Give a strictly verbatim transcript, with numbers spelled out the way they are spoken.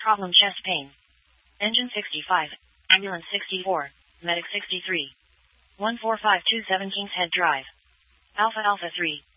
Problem chest pain. Engine sixty-five, ambulance sixty-four, medic sixty-three. one four five two seven King's Head Drive. Alpha Alpha three.